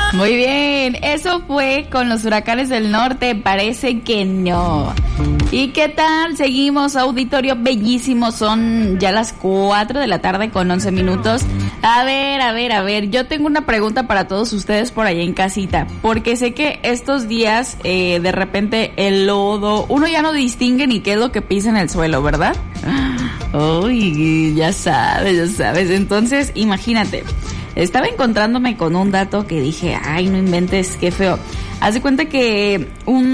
Muy bien, eso fue con los huracanes del norte, parece que no. ¿Y qué tal? Seguimos, auditorio bellísimo, son ya las 4 de la tarde con 11 minutos. A ver, yo tengo una pregunta para todos ustedes por allá en casita, porque sé que estos días de repente el lodo, uno ya no distingue ni qué es lo que pisa en el suelo, ¿verdad? Uy, ya sabes, entonces imagínate. Estaba encontrándome con un dato que dije, ay, no inventes, qué feo. Haz de cuenta que un